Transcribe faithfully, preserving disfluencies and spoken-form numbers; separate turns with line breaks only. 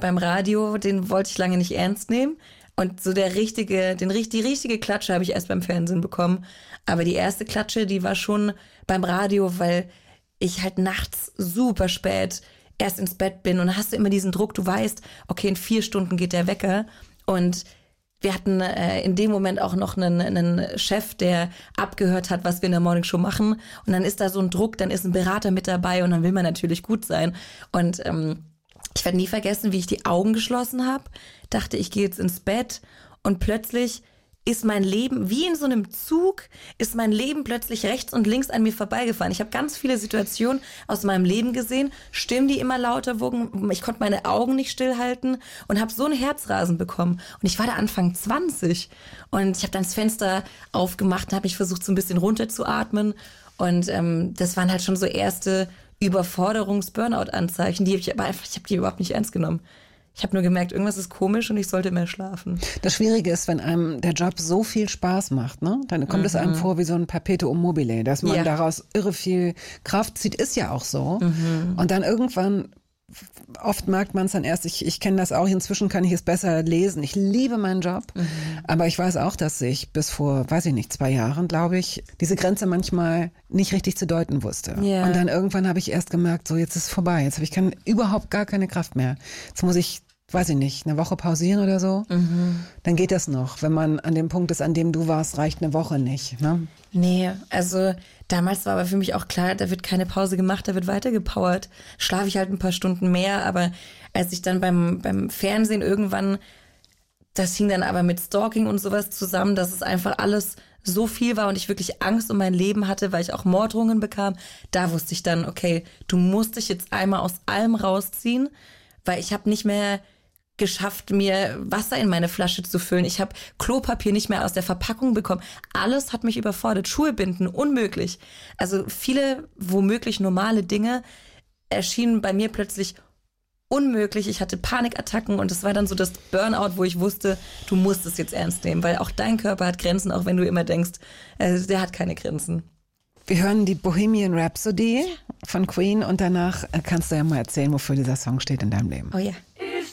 beim Radio, den wollte ich lange nicht ernst nehmen. Und so der richtige, den, die richtige Klatsche habe ich erst beim Fernsehen bekommen. Aber die erste Klatsche, die war schon beim Radio, weil ich halt nachts super spät erst ins Bett bin. Und dann hast du immer diesen Druck, du weißt, okay, in vier Stunden geht der Wecker. Und wir hatten äh, in dem Moment auch noch einen, einen Chef, der abgehört hat, was wir in der Morningshow machen. Und dann ist da so ein Druck, dann ist ein Berater mit dabei und dann will man natürlich gut sein. Und ähm, ich werde nie vergessen, wie ich die Augen geschlossen habe, dachte, ich gehe jetzt ins Bett und plötzlich ist mein Leben, wie in so einem Zug, ist mein Leben plötzlich rechts und links an mir vorbeigefahren. Ich habe ganz viele Situationen aus meinem Leben gesehen, Stimmen, die immer lauter wurden. Ich konnte meine Augen nicht stillhalten und habe so ein Herzrasen bekommen. Und ich war da Anfang zwanzig und ich habe dann das Fenster aufgemacht und habe mich versucht, so ein bisschen runterzuatmen. Und ähm, das waren halt schon so erste Überforderungs-Burnout-Anzeichen, die hab ich aber einfach, ich habe die überhaupt nicht ernst genommen. Ich habe nur gemerkt, irgendwas ist komisch und ich sollte mehr schlafen.
Das Schwierige ist, wenn einem der Job so viel Spaß macht, ne? Dann kommt mhm. es einem vor wie so ein Perpetuum mobile, dass man ja. daraus irre viel Kraft zieht, ist ja auch so. Mhm. Und dann irgendwann, oft merkt man es dann erst, ich, ich kenne das auch, inzwischen kann ich es besser lesen. Ich liebe meinen Job, mhm. aber ich weiß auch, dass ich bis vor, weiß ich nicht, zwei Jahren, glaube ich, diese Grenze manchmal nicht richtig zu deuten wusste. Yeah. Und dann irgendwann habe ich erst gemerkt, so jetzt ist es vorbei, jetzt habe ich kein, überhaupt gar keine Kraft mehr. Jetzt muss ich, weiß ich nicht, eine Woche pausieren oder so, mhm. dann geht das noch. Wenn man an dem Punkt ist, an dem du warst, reicht eine Woche nicht, ne?
Nee, also damals war aber für mich auch klar, da wird keine Pause gemacht, da wird weitergepowert. Schlafe ich halt ein paar Stunden mehr, aber als ich dann beim, beim Fernsehen irgendwann, das hing dann aber mit Stalking und sowas zusammen, dass es einfach alles so viel war und ich wirklich Angst um mein Leben hatte, weil ich auch Morddrohungen bekam, da wusste ich dann, okay, du musst dich jetzt einmal aus allem rausziehen, weil ich habe nicht mehr geschafft, mir Wasser in meine Flasche zu füllen. Ich habe Klopapier nicht mehr aus der Verpackung bekommen. Alles hat mich überfordert. Schuhe binden, unmöglich. Also viele womöglich normale Dinge erschienen bei mir plötzlich unmöglich. Ich hatte Panikattacken und es war dann so das Burnout, wo ich wusste, du musst es jetzt ernst nehmen, weil auch dein Körper hat Grenzen, auch wenn du immer denkst, äh, der hat keine Grenzen.
Wir hören die Bohemian Rhapsody von Queen und danach kannst du ja mal erzählen, wofür dieser Song steht in deinem Leben.
Oh ja.